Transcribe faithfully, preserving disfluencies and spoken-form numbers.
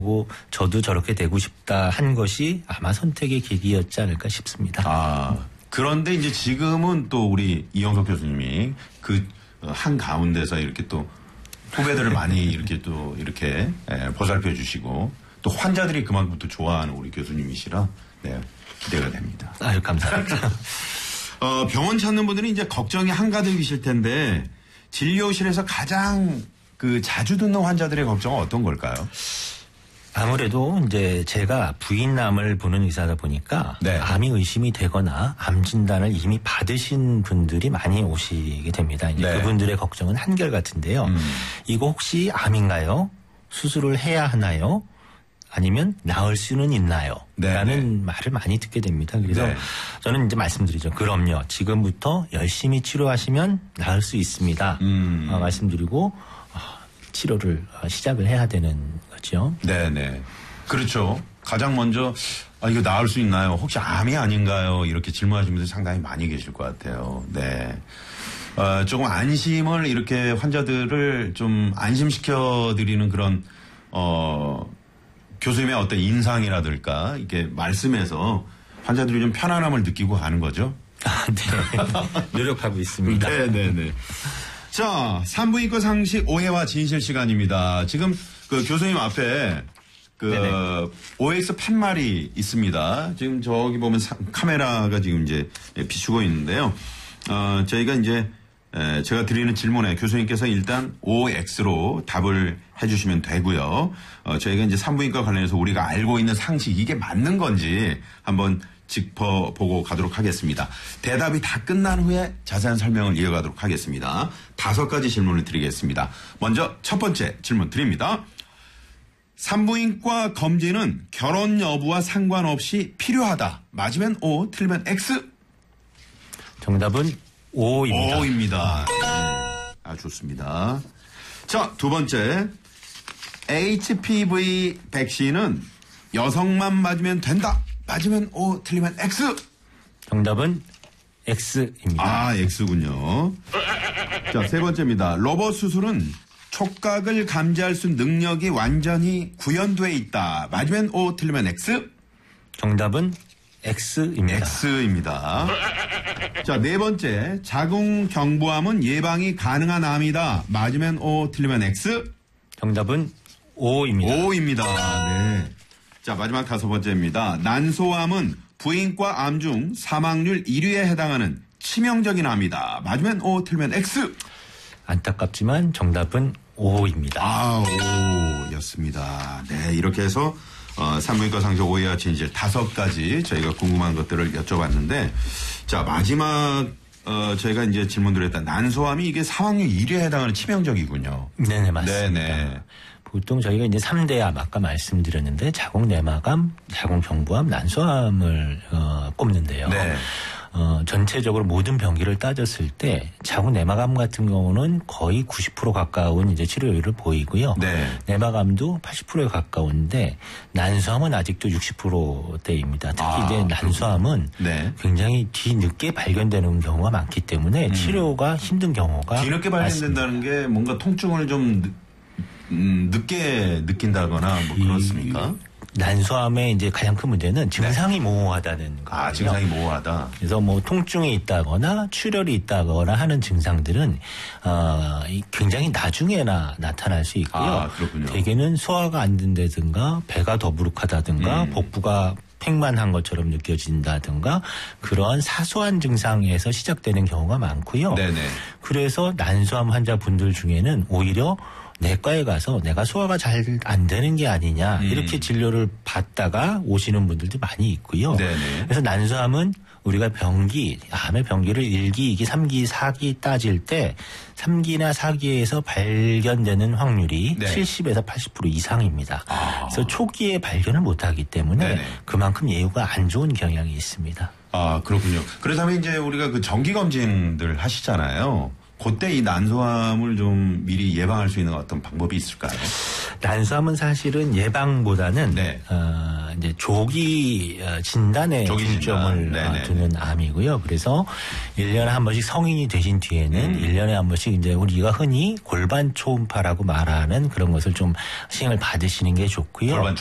저도 저렇게 되고 싶다 한 것이 아마 선택의 계기였지 않을까 싶습니다. 아, 그런데 이제 지금은 또 우리 이영석 교수님이 그 한 가운데서 이렇게 또 후배들을 많이 이렇게 또 이렇게 보살펴 주시고 또 환자들이 그만큼 또 좋아하는 우리 교수님이시라 네, 기대가 됩니다. 아유, 감사합니다. 어, 병원 찾는 분들은 이제 걱정이 한가득이실 텐데 진료실에서 가장 그 자주 듣는 환자들의 걱정은 어떤 걸까요? 아무래도 이제 제가 부인암을 보는 의사다 보니까 네. 암이 의심이 되거나 암 진단을 이미 받으신 분들이 많이 오시게 됩니다. 이제 네. 그분들의 걱정은 한결같은데요. 음. 이거 혹시 암인가요? 수술을 해야 하나요? 아니면 나을 수는 있나요? 네, 라는 네. 말을 많이 듣게 됩니다. 그래서 네. 저는 이제 말씀드리죠. 그럼요. 지금부터 열심히 치료하시면 나을 수 있습니다. 음. 어, 말씀드리고 어, 치료를 시작을 해야 되는 거죠. 네네. 그렇죠. 가장 먼저 아, 이거 나을 수 있나요? 혹시 암이 아닌가요? 이렇게 질문하시는 분들이 상당히 많이 계실 것 같아요. 네. 어, 조금 안심을 이렇게 환자들을 좀 안심시켜 드리는 그런 어, 교수님의 어떤 인상이라든가 이렇게 말씀에서 환자들이 좀 편안함을 느끼고 가는 거죠. 아, 네. 노력하고 있습니다. 네네네. 자, 산부인과 상식 오해와 진실 시간입니다. 지금 그 교수님 앞에 그 네네. 오엑스 팻말이 있습니다. 지금 저기 보면 사, 카메라가 지금 이제 비추고 있는데요. 어, 저희가 이제 에, 제가 드리는 질문에 교수님께서 일단 오엑스로 답을 해주시면 되고요. 어, 저희가 이제 산부인과 관련해서 우리가 알고 있는 상식 이게 맞는 건지 한번 짚어보고 가도록 하겠습니다. 대답이 다 끝난 후에 자세한 설명을 이어가도록 하겠습니다. 다섯 가지 질문을 드리겠습니다. 먼저 첫 번째 질문 드립니다. 산부인과 검진은 결혼 여부와 상관없이 필요하다. 맞으면 O, 틀리면 X? 정답은 O입니다. O입니다. 네. 아, 좋습니다. 자, 두 번째. 에이치피브이 백신은 여성만 맞으면 된다. 맞으면 O, 틀리면 X? 정답은 X입니다. 아, X군요. 자, 세 번째입니다. 로봇 수술은 촉각을 감지할 수 있는 능력이 완전히 구현되어 있다. 맞으면 O, 틀리면 X? 정답은 X입니다. X입니다. 자, 네 번째. 자궁경부암은 예방이 가능한 암이다. 맞으면 O, 틀리면 X? 정답은 O입니다. O입니다. 네. 자, 마지막 다섯 번째입니다. 난소암은 부인과 암 중 사망률 일 위에 해당하는 치명적인 암이다. 맞으면 O, 틀리면 X? 안타깝지만 정답은 O입니다. 아, O였습니다. 네, 이렇게 해서 어, 산부인과 상식 오해와 진실 다섯 가지 저희가 궁금한 것들을 여쭤봤는데, 자, 마지막 어, 저희가 이제 질문드렸던 난소암이 이게 사망률 일 위에 해당하는 치명적이군요. 네네, 맞습니다. 네네. 보통 저희가 이제 삼 대 암 아까 말씀드렸는데 자궁내막암, 자궁경부암, 난소암을 어, 꼽는데요. 네. 어, 전체적으로 모든 병기를 따졌을 때 자궁내막암 같은 경우는 거의 구십 퍼센트 가까운 이제 치료율을 보이고요. 네. 내막암도 팔십 퍼센트에 가까운데 난소암은 아직도 육십 퍼센트대입니다. 특히 아, 이제 난소암은 네. 굉장히 뒤늦게 발견되는 경우가 많기 때문에 음. 치료가 힘든 경우가 뒤늦게 발견된다는 많습니다. 게 뭔가 통증을 좀 늦, 음, 늦게 느낀다거나 뭐 그렇습니까? 난소암의 이제 가장 큰 문제는 증상이 네. 모호하다는 거예요. 아, 증상이 모호하다. 그래서 뭐 통증이 있다거나 출혈이 있다거나 하는 증상들은 어, 굉장히 나중에나 나타날 수 있고요. 아, 그렇군요. 대개는 소화가 안 된다든가 배가 더부룩하다든가 음. 복부가 팽만한 것처럼 느껴진다든가 그러한 사소한 증상에서 시작되는 경우가 많고요. 네네. 그래서 난소암 환자분들 중에는 오히려 내과에 가서 내가 소화가 잘 안 되는 게 아니냐 음. 이렇게 진료를 받다가 오시는 분들도 많이 있고요. 네네. 그래서 난소암은 우리가 병기, 암의 병기를 일 기, 이 기, 삼 기, 사 기 따질 때 삼 기나 사 기에서 발견되는 확률이 네. 칠십에서 팔십 퍼센트 이상입니다. 아. 그래서 초기에 발견을 못하기 때문에 네네. 그만큼 예후가 안 좋은 경향이 있습니다. 아, 그렇군요. 그렇다면 이제 우리가 그 정기검진들 하시잖아요. 그때 이 난소암을 좀 미리 예방할 수 있는 어떤 방법이 있을까요? 난소암은 사실은 예방보다는 네. 어, 이제 조기 어, 진단에 조기 중점을 진단. 어, 두는 암이고요. 그래서 일 년에 한 번씩 성인이 되신 뒤에는 음. 일 년에 한 번씩 이제 우리가 흔히 골반 초음파라고 말하는 그런 것을 좀 시행을 받으시는 게 좋고요. 골반